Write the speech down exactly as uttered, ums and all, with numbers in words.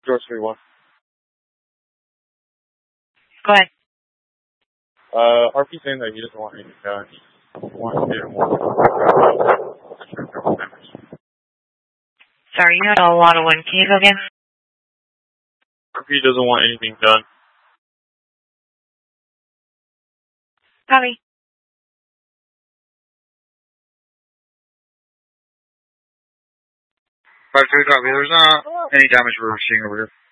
George three one. Go ahead. Uh, R P saying that he doesn't want anything done. He wants to get more. Sorry, you had a lot of wind. Can you go again? R P doesn't want anything done. Copy. five three, copy. There's not any damage we're seeing over here.